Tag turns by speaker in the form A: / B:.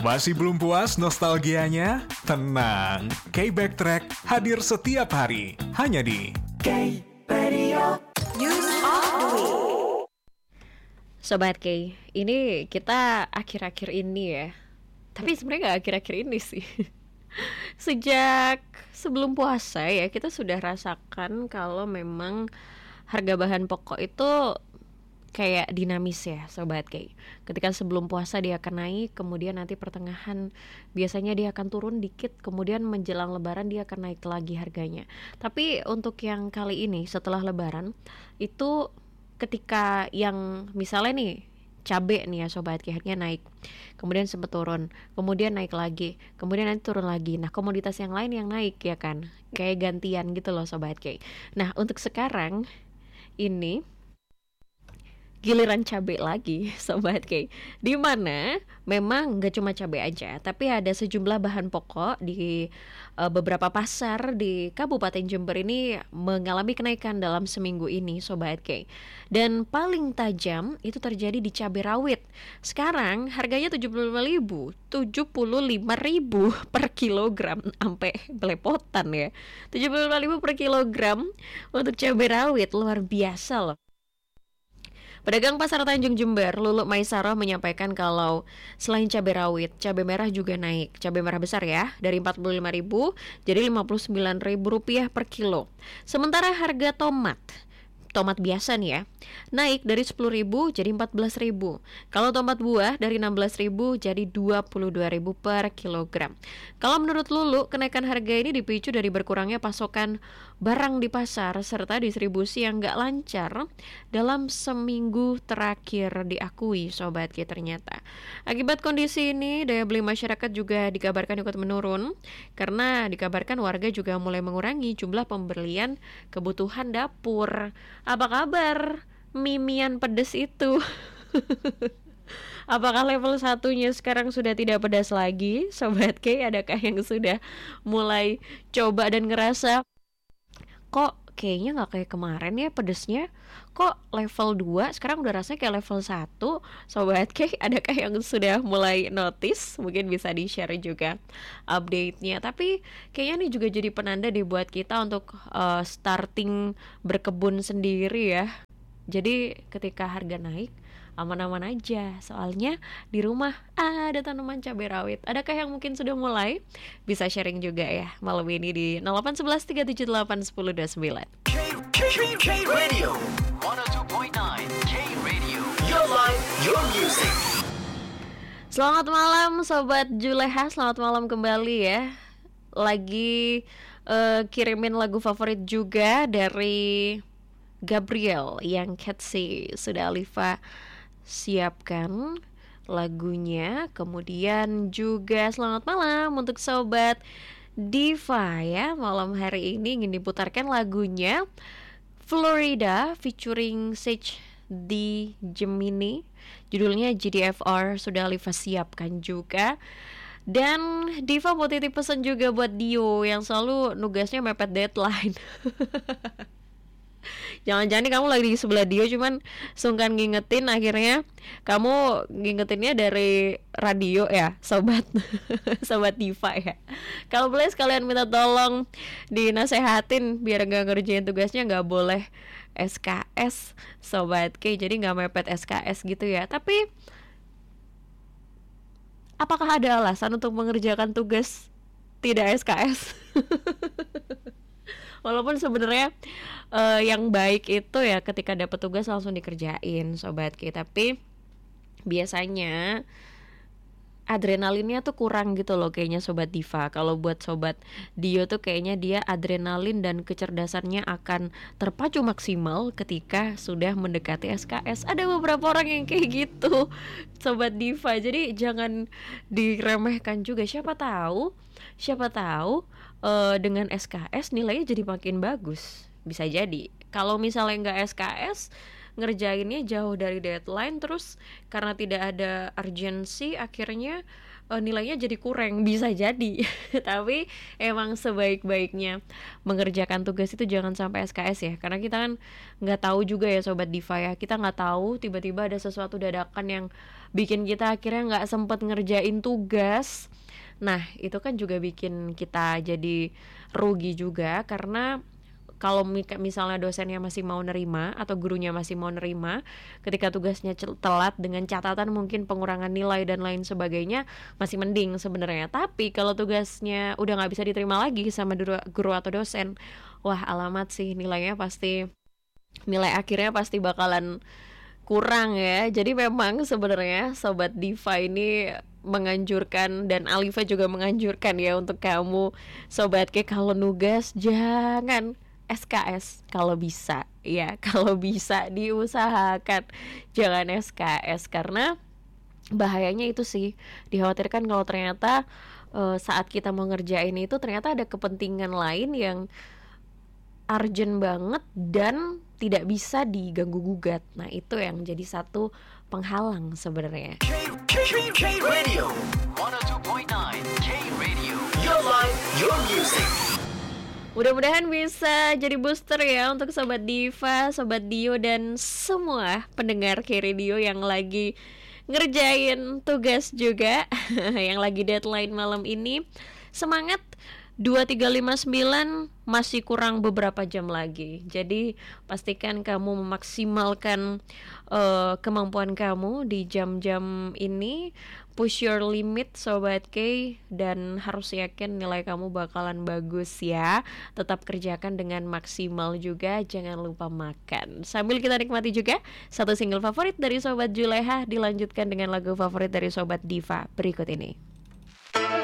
A: Masih belum puas nostalgianya? Tenang, K-Backtrack hadir setiap hari, hanya di
B: K-Radio News of the Week.
C: Sobat K, ini kita akhir-akhir ini ya. Tapi sebenarnya gak akhir-akhir ini sih. Sejak sebelum puasa ya, kita sudah rasakan kalau memang harga bahan pokok itu kayak dinamis ya Sobat K. Ketika sebelum puasa dia akan naik, kemudian nanti pertengahan biasanya dia akan turun dikit, kemudian menjelang lebaran dia akan naik lagi harganya. Tapi untuk yang kali ini setelah lebaran itu ketika yang misalnya nih cabai nih ya Sobat K, harganya naik, kemudian sempat turun, kemudian naik lagi, kemudian nanti turun lagi. Nah komoditas yang lain yang naik ya kan, kayak gantian gitu loh Sobat K. Nah untuk sekarang ini giliran cabai lagi Sobat K, di mana memang gak cuma cabai aja, tapi ada sejumlah bahan pokok di beberapa pasar di Kabupaten Jember ini mengalami kenaikan dalam seminggu ini Sobat K. Dan paling tajam itu terjadi di cabai rawit. Sekarang harganya 75.000 per kilogram, sampai belepotan ya. 75.000 per kilogram untuk cabai rawit, luar biasa loh. Pedagang Pasar Tanjung Jember, Lulu Maisaroh menyampaikan kalau selain cabai rawit, cabai merah juga naik. Cabai merah besar ya, dari 45.000 jadi Rp59.000 per kilo. Sementara harga tomat biasa nih ya, naik dari 10.000 jadi 14.000. Kalau tomat buah dari 16.000 jadi 22.000 per kilogram. Kalau menurut Lulu, kenaikan harga ini dipicu dari berkurangnya pasokan barang di pasar serta distribusi yang gak lancar dalam seminggu terakhir, diakui Sobat K ternyata. Akibat kondisi ini, daya beli masyarakat juga dikabarkan ikut menurun karena dikabarkan warga juga mulai mengurangi jumlah pembelian kebutuhan dapur. Apa kabar mimian pedes itu? Apakah level satunya sekarang sudah tidak pedas lagi? Sobat K, adakah yang sudah mulai coba dan ngerasa kok kayaknya gak kayak kemarin ya pedesnya? Kok level 2 sekarang udah rasanya kayak level 1? Sobat K, adakah yang sudah mulai notice? Mungkin bisa di-share juga update-nya. Tapi kayaknya ini juga jadi penanda deh buat kita untuk starting berkebun sendiri ya. Jadi ketika harga naik, aman-aman aja. Soalnya di rumah ada tanaman cabai rawit. Adakah yang mungkin sudah mulai? Bisa sharing juga ya malam ini di 0811 378 1029.
B: K-Radio 102.9 K-Radio Your life, your music.
C: Selamat malam Sobat Juleha, selamat malam kembali ya. Lagi kirimin lagu favorit juga dari Gabriel yang Catchy. Sudah Alifa siapkan lagunya. Kemudian juga selamat malam untuk Sobat Diva ya. Malam hari ini ingin diputarkan lagunya Florida featuring Sage di Gemini. Judulnya GDFR, sudah Alifa siapkan juga. Dan Diva mau titip pesan juga buat Dio yang selalu nugasnya mepet deadline. Jangan-jangan kamu lagi di sebelah Dio cuman sungkan ngingetin, akhirnya kamu ngingetinnya dari radio ya Sobat Sobat Diva ya. Kalau boleh sekalian minta tolong dinasehatin biar gak ngerjain tugasnya, gak boleh SKS Sobat K, jadi gak mepet SKS gitu ya. Tapi apakah ada alasan untuk mengerjakan tugas tidak SKS? Walaupun sebenarnya yang baik itu ya ketika dapat tugas langsung dikerjain Sobat K, tapi biasanya adrenalinnya tuh kurang gitu loh kayaknya Sobat Diva. Kalau buat Sobat Dio tuh kayaknya dia adrenalin dan kecerdasannya akan terpacu maksimal ketika sudah mendekati SKS. Ada beberapa orang yang kayak gitu Sobat Diva, jadi jangan diremehkan juga. Siapa tahu dengan SKS nilainya jadi makin bagus. Bisa jadi. Kalau misalnya nggak SKS, ngerjainnya jauh dari deadline, terus karena tidak ada urgensi akhirnya nilainya jadi kurang, bisa jadi. Tapi emang sebaik-baiknya mengerjakan tugas itu jangan sampai SKS ya, karena kita kan nggak tahu juga ya Sobat Diva ya, kita nggak tahu tiba-tiba ada sesuatu dadakan yang bikin kita akhirnya nggak sempet ngerjain tugas. Nah, itu kan juga bikin kita jadi rugi juga, karena kalau misalnya dosennya masih mau nerima atau gurunya masih mau nerima ketika tugasnya telat dengan catatan mungkin pengurangan nilai dan lain sebagainya, masih mending sebenarnya. Tapi kalau tugasnya udah nggak bisa diterima lagi sama guru atau dosen, wah alamat sih, nilai akhirnya pasti bakalan kurang ya. Jadi memang sebenarnya Sobat Diva ini menganjurkan, dan Alifa juga menganjurkan ya untuk kamu Sobat K, kalau nugas jangan SKS kalau bisa ya, kalau bisa diusahakan jangan SKS, karena bahayanya itu sih, dikhawatirkan kalau ternyata saat kita mau ngerjain itu ternyata ada kepentingan lain yang urgent banget dan tidak bisa diganggu gugat. Nah, itu yang jadi satu penghalang sebenarnya.
B: K Radio 102.9 K Radio, your life, your music.
C: Mudah-mudahan bisa jadi booster ya untuk Sobat Diva, Sobat Dio, dan semua pendengar K Radio yang lagi ngerjain tugas juga, yang lagi deadline malam ini. Semangat, 2359 masih kurang beberapa jam lagi. Jadi pastikan kamu memaksimalkan kemampuan kamu di jam-jam ini. Push your limit Sobat K, dan harus yakin nilai kamu bakalan bagus ya. Tetap kerjakan dengan maksimal juga, jangan lupa makan. Sambil kita nikmati juga satu single favorit dari Sobat Juleha, dilanjutkan dengan lagu favorit dari Sobat Diva berikut ini.